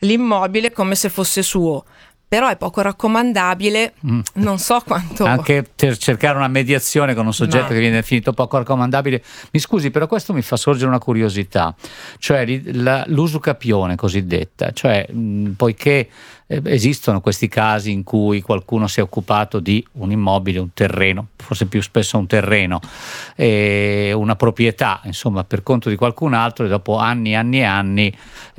l'immobile come se fosse suo. Però è poco raccomandabile, non so quanto... Anche per cercare una mediazione con un soggetto che viene definito poco raccomandabile. Mi scusi, però questo mi fa sorgere una curiosità, cioè l'usucapione cosiddetta, cioè poiché esistono questi casi in cui qualcuno si è occupato di un immobile, un terreno, forse più spesso un terreno, una proprietà, insomma, per conto di qualcun altro, e dopo anni e anni e anni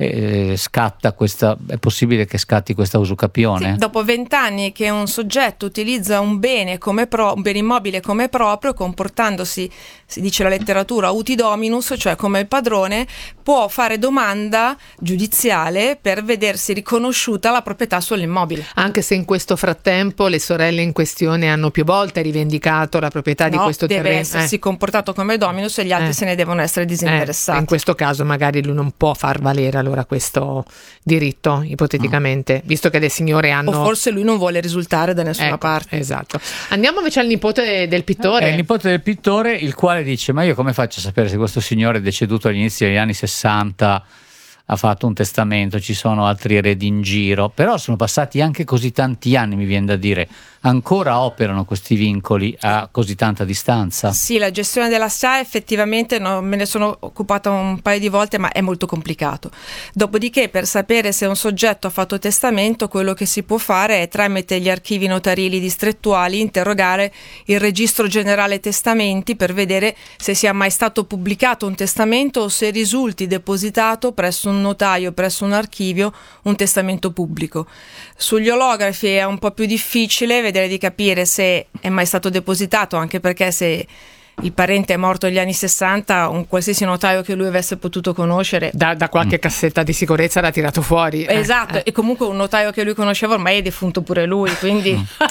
scatta questa, è possibile che scatti questa usucapione? Sì, dopo 20 anni che un soggetto utilizza un bene un bene immobile come proprio, comportandosi, si dice la letteratura, uti dominus, cioè come il padrone, può fare domanda giudiziale per vedersi riconosciuta la proprietà sull'immobile. Anche se in questo frattempo le sorelle in questione hanno più volte rivendicato la proprietà di questo terreno. Deve essersi comportato come dominus e gli altri se ne devono essere disinteressati. In questo caso magari lui non può far valere allora questo diritto, ipoteticamente, visto che le signore hanno... O forse lui non vuole risultare da nessuna parte. Esatto. Andiamo invece al nipote del pittore. Il nipote del pittore, il quale dice: ma io come faccio a sapere se questo signore è deceduto all'inizio degli anni 60, ha fatto un testamento, ci sono altri eredi in giro, però sono passati anche così tanti anni, mi viene da dire, ancora operano questi vincoli a così tanta distanza? Sì, la gestione della SIA effettivamente me ne sono occupata un paio di volte, ma è molto complicato. Dopodiché, per sapere se un soggetto ha fatto testamento, quello che si può fare è, tramite gli archivi notarili distrettuali, interrogare il registro generale testamenti per vedere se sia mai stato pubblicato un testamento o se risulti depositato presso un notaio, presso un archivio, un testamento pubblico. Sugli olografi è un po' più difficile vedere di capire se è mai stato depositato, anche perché se il parente è morto negli anni 60, un qualsiasi notaio che lui avesse potuto conoscere da qualche cassetta di sicurezza l'ha tirato fuori. Esatto, e comunque un notaio che lui conosceva ormai è defunto pure lui, quindi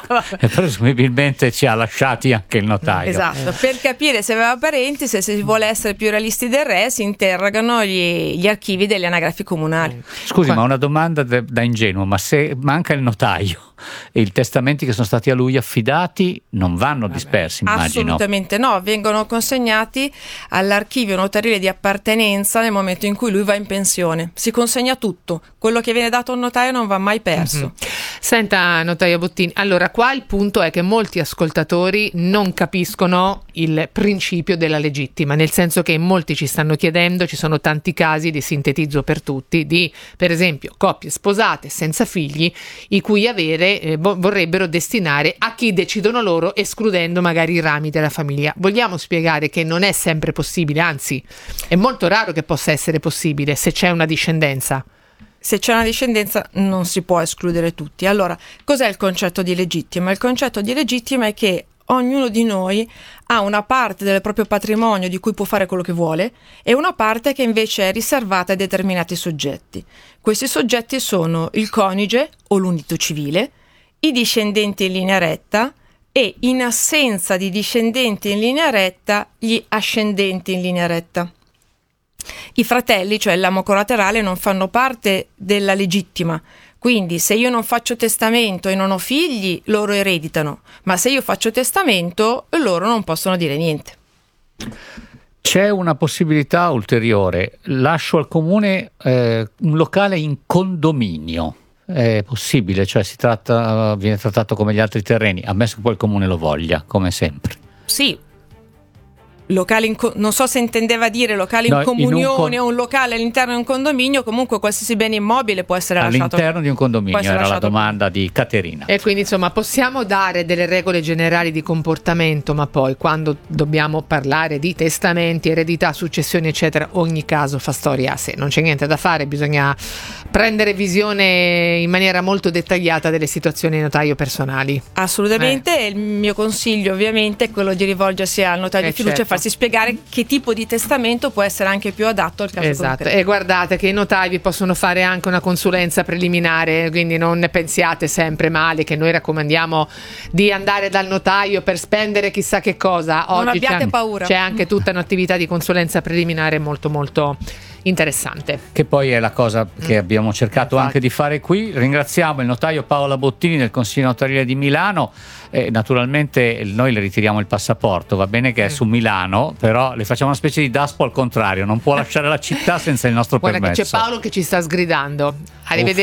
e presumibilmente ci ha lasciati anche il notaio. Esatto, per capire se aveva parenti, se si vuole essere più realisti del re, si interrogano gli archivi delle anagrafi comunali. Scusi, ma una domanda da ingenuo: ma se manca il notaio e i testamenti che sono stati a lui affidati non vanno dispersi, immagino? Assolutamente no, vengono consegnati all'archivio notarile di appartenenza nel momento in cui lui va in pensione. Si consegna tutto, quello che viene dato a un notaio non va mai perso. Senta, notaio Bottini, allora qua il punto è che molti ascoltatori non capiscono il principio della legittima, nel senso che molti ci stanno chiedendo, ci sono tanti casi, li sintetizzo per tutti, di per esempio coppie sposate senza figli i cui avere vorrebbero destinare a chi decidono loro, escludendo magari i rami della famiglia. Vogliamo spiegare che non è sempre possibile, anzi è molto raro che possa essere possibile se c'è una discendenza. Se c'è una discendenza non si può escludere tutti. Allora, cos'è il concetto di legittima? Il concetto di legittima è che ognuno di noi ha una parte del proprio patrimonio di cui può fare quello che vuole e una parte che invece è riservata a determinati soggetti. Questi soggetti sono il coniuge o l'unito civile, i discendenti in linea retta e, in assenza di discendenti in linea retta, gli ascendenti in linea retta. I fratelli, cioè l'amo collaterale, non fanno parte della legittima. Quindi se io non faccio testamento e non ho figli, loro ereditano, ma se io faccio testamento, loro non possono dire niente. C'è una possibilità ulteriore: lascio al comune un locale in condominio. È possibile? Cioè viene trattato come gli altri terreni, ammesso che poi il comune lo voglia, come sempre. Sì. Non so se intendeva dire locale in comunione o un locale all'interno di un condominio, comunque qualsiasi bene immobile può essere lasciato all'interno di un condominio, era la domanda di Caterina. E quindi insomma possiamo dare delle regole generali di comportamento, ma poi quando dobbiamo parlare di testamenti, eredità, successioni eccetera, ogni caso fa storia a sé, non c'è niente da fare, bisogna prendere visione in maniera molto dettagliata delle situazioni notaio personali. Assolutamente, il mio consiglio ovviamente è quello di rivolgersi al notaio di fiducia e farsi spiegare che tipo di testamento può essere anche più adatto al caso concreto. E guardate che i notai vi possono fare anche una consulenza preliminare, quindi non ne pensiate sempre male che noi raccomandiamo di andare dal notaio per spendere chissà che cosa. Oggi non abbiate paura. C'è anche tutta un'attività di consulenza preliminare molto molto interessante. Che poi è la cosa che abbiamo cercato anche di fare qui. Ringraziamo il notaio Paola Bottini del Consiglio Notarile di Milano. Naturalmente noi le ritiriamo il passaporto, va bene che è su Milano, però le facciamo una specie di daspo al contrario, non può lasciare la città senza il nostro permesso. Guarda che c'è Paolo che ci sta sgridando. Arrivederci.